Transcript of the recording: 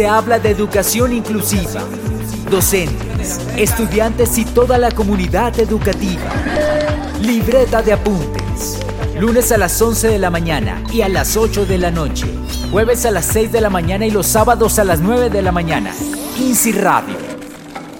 Se habla de educación inclusiva, docentes, estudiantes y toda la comunidad educativa. Libreta de apuntes. Lunes a las 11 de la mañana y a las 8 de la noche. Jueves a las 6 de la mañana y los sábados a las 9 de la mañana. INSI Radio.